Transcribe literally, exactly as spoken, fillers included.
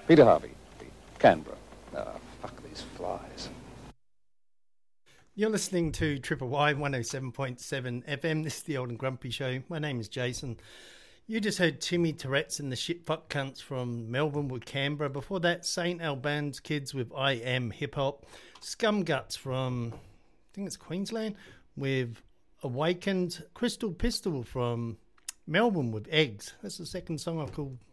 Peter Harvey, Canberra. Ah, fuck these flies. You're listening to Triple Y one oh seven point seven F M. This is the Old and Grumpy Show. My name is Jason. You just heard Timmy Tourette's and the Shit Fuck Cunts from Melbourne with Canberra. Before that, Saint Albans Kids with I Am Hip Hop. Scumguts from, I think it's Queensland, with Awakened. Crystal Pistol from Melbourne with Eggs. That's the second song I've called